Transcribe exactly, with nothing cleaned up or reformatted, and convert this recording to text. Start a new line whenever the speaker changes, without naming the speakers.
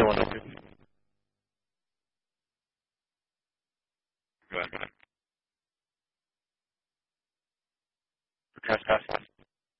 one oh two. Go ahead, go ahead. For trespassing.